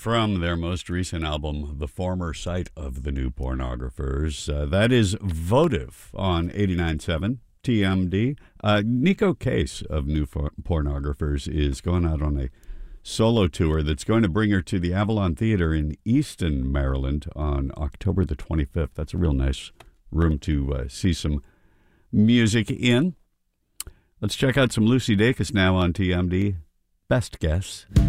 from their most recent album, The Former Sight of the New Pornographers. That is Votive on 89.7 TMD. Nico Case of New Pornographers is going out on a solo tour that's going to bring her to the Avalon Theater in Easton, Maryland on October the 25th. That's a real nice room to see some music in. Let's check out some Lucy Dacus now on TMD. Best Guess.